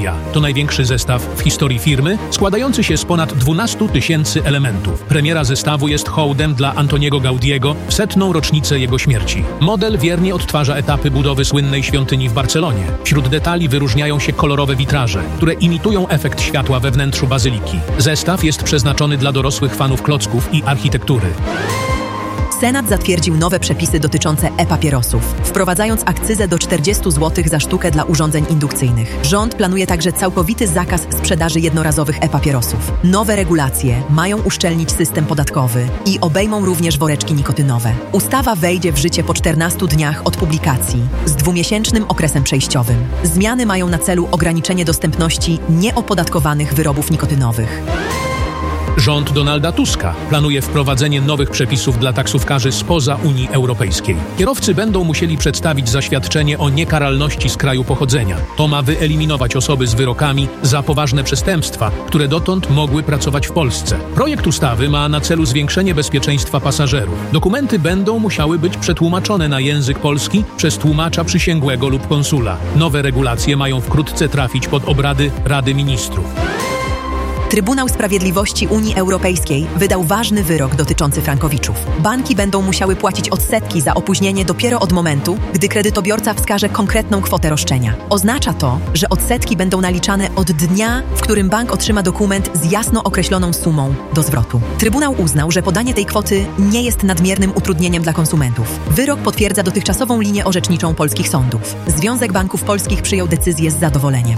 Aprilia. To największy zestaw w historii firmy, składający się z ponad 12 000 elementów. Premiera zestawu jest hołdem dla Antoniego Gaudiego w 100. rocznicę jego śmierci. Model wiernie odtwarza etapy budowy słynnej świątyni w Barcelonie. Wśród detali wyróżniają się kolorowe witraże, które imitują efekt światła we wnętrzu bazyliki. Zestaw jest przeznaczony dla dorosłych fanów klocków i architektury. Senat zatwierdził nowe przepisy dotyczące e-papierosów, wprowadzając akcyzę do 40 zł za sztukę dla urządzeń indukcyjnych. Rząd planuje także całkowity zakaz sprzedaży jednorazowych e-papierosów. Nowe regulacje mają uszczelnić system podatkowy i obejmą również woreczki nikotynowe. Ustawa wejdzie w życie po 14 dniach od publikacji, z 2-miesięcznym okresem przejściowym. Zmiany mają na celu ograniczenie dostępności nieopodatkowanych wyrobów nikotynowych. Rząd Donalda Tuska planuje wprowadzenie nowych przepisów dla taksówkarzy spoza Unii Europejskiej. Kierowcy będą musieli przedstawić zaświadczenie o niekaralności z kraju pochodzenia. To ma wyeliminować osoby z wyrokami za poważne przestępstwa, które dotąd mogły pracować w Polsce. Projekt ustawy ma na celu zwiększenie bezpieczeństwa pasażerów. Dokumenty będą musiały być przetłumaczone na język polski przez tłumacza przysięgłego lub konsula. Nowe regulacje mają wkrótce trafić pod obrady Rady Ministrów. Trybunał Sprawiedliwości Unii Europejskiej wydał ważny wyrok dotyczący frankowiczów. Banki będą musiały płacić odsetki za opóźnienie dopiero od momentu, gdy kredytobiorca wskaże konkretną kwotę roszczenia. Oznacza to, że odsetki będą naliczane od dnia, w którym bank otrzyma dokument z jasno określoną sumą do zwrotu. Trybunał uznał, że podanie tej kwoty nie jest nadmiernym utrudnieniem dla konsumentów. Wyrok potwierdza dotychczasową linię orzeczniczą polskich sądów. Związek Banków Polskich przyjął decyzję z zadowoleniem.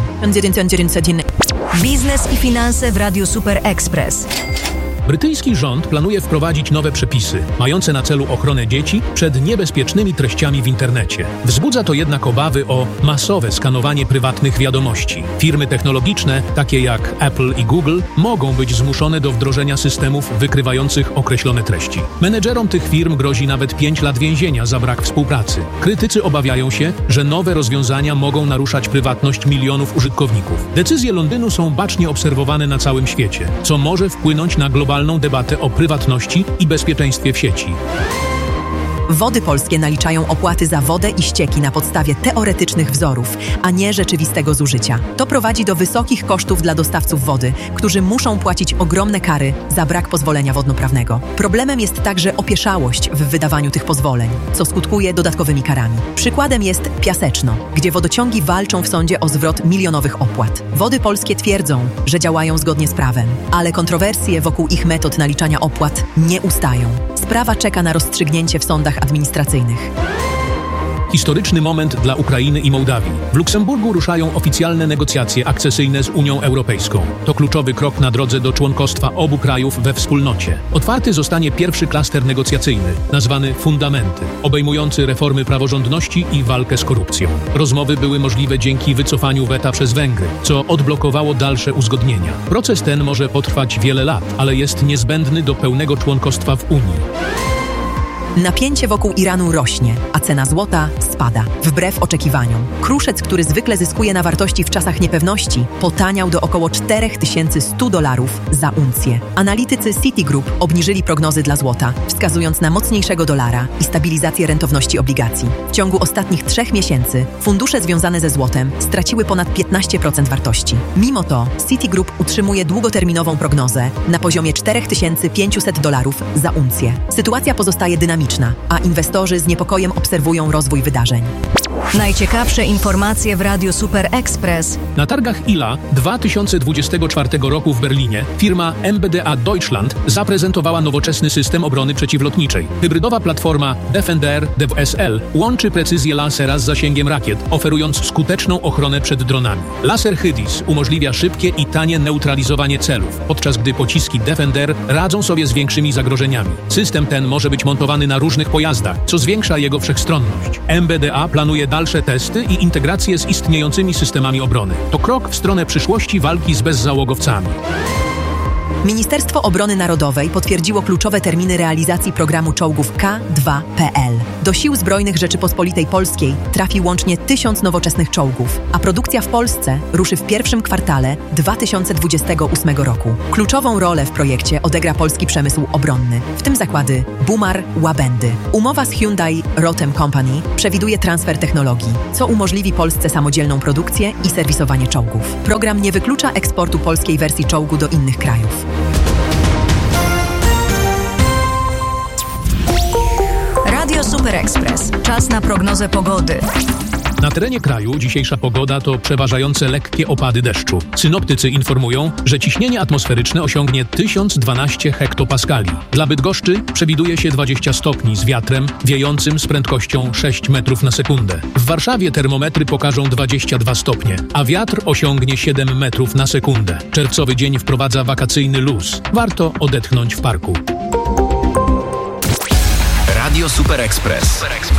Biznes i finanse w Radiu Super Express. Brytyjski rząd planuje wprowadzić nowe przepisy, mające na celu ochronę dzieci przed niebezpiecznymi treściami w internecie. Wzbudza to jednak obawy o masowe skanowanie prywatnych wiadomości. Firmy technologiczne, takie jak Apple i Google, mogą być zmuszone do wdrożenia systemów wykrywających określone treści. Menedżerom tych firm grozi nawet 5 lat więzienia za brak współpracy. Krytycy obawiają się, że nowe rozwiązania mogą naruszać prywatność milionów użytkowników. Decyzje Londynu są bacznie obserwowane na całym świecie, co może wpłynąć na globalną debatę o prywatności i bezpieczeństwie w sieci. Wody Polskie naliczają opłaty za wodę i ścieki na podstawie teoretycznych wzorów, a nie rzeczywistego zużycia. To prowadzi do wysokich kosztów dla dostawców wody, którzy muszą płacić ogromne kary za brak pozwolenia wodnoprawnego. Problemem jest także opieszałość w wydawaniu tych pozwoleń, co skutkuje dodatkowymi karami. Przykładem jest Piaseczno, gdzie wodociągi walczą w sądzie o zwrot milionowych opłat. Wody Polskie twierdzą, że działają zgodnie z prawem, ale kontrowersje wokół ich metod naliczania opłat nie ustają. Sprawa czeka na rozstrzygnięcie w sądach administracyjnych. Historyczny moment dla Ukrainy i Mołdawii. W Luksemburgu ruszają oficjalne negocjacje akcesyjne z Unią Europejską. To kluczowy krok na drodze do członkostwa obu krajów we wspólnocie. Otwarty zostanie pierwszy klaster negocjacyjny, nazwany Fundamenty, obejmujący reformy praworządności i walkę z korupcją. Rozmowy były możliwe dzięki wycofaniu weta przez Węgry, co odblokowało dalsze uzgodnienia. Proces ten może potrwać wiele lat, ale jest niezbędny do pełnego członkostwa w Unii. Napięcie wokół Iranu rośnie, a cena złota spada. Wbrew oczekiwaniom. Kruszec, który zwykle zyskuje na wartości w czasach niepewności, potaniał do około $4100 za uncję. Analitycy Citigroup obniżyli prognozy dla złota, wskazując na mocniejszego dolara i stabilizację rentowności obligacji. W ciągu ostatnich 3 miesięcy fundusze związane ze złotem straciły ponad 15% wartości. Mimo to Citigroup utrzymuje długoterminową prognozę na poziomie $4500 za uncję. Sytuacja pozostaje dynamiczna, a inwestorzy z niepokojem obserwują rozwój wydarzeń. Najciekawsze informacje w Radiu Super Express. Na targach ILA 2024 roku w Berlinie firma MBDA Deutschland zaprezentowała nowoczesny system obrony przeciwlotniczej. Hybrydowa platforma Defender DevSL łączy precyzję lasera z zasięgiem rakiet, oferując skuteczną ochronę przed dronami. Laser HIDIS umożliwia szybkie i tanie neutralizowanie celów, podczas gdy pociski Defender radzą sobie z większymi zagrożeniami. System ten może być montowany na różnych pojazdach, co zwiększa jego wszechstronność. MBDA planuje dalsze testy i integrację z istniejącymi systemami obrony. To krok w stronę przyszłości walki z bezzałogowcami. Ministerstwo Obrony Narodowej potwierdziło kluczowe terminy realizacji programu czołgów K2PL. Do Sił Zbrojnych Rzeczypospolitej Polskiej trafi łącznie 1000 nowoczesnych czołgów, a produkcja w Polsce ruszy w pierwszym kwartale 2028 roku. Kluczową rolę w projekcie odegra polski przemysł obronny, w tym zakłady Bumar, Łabędy. Umowa z Hyundai Rotem Company przewiduje transfer technologii, co umożliwi Polsce samodzielną produkcję i serwisowanie czołgów. Program nie wyklucza eksportu polskiej wersji czołgu do innych krajów. Radio Super Express. Czas na prognozę pogody. Na terenie kraju dzisiejsza pogoda to przeważające lekkie opady deszczu. Synoptycy informują, że ciśnienie atmosferyczne osiągnie 1012 hektopaskali. Dla Bydgoszczy przewiduje się 20 stopni z wiatrem wiejącym z prędkością 6 metrów na sekundę. W Warszawie termometry pokażą 22 stopnie, a wiatr osiągnie 7 metrów na sekundę. Czerwcowy dzień wprowadza wakacyjny luz. Warto odetchnąć w parku. Radio Super Express.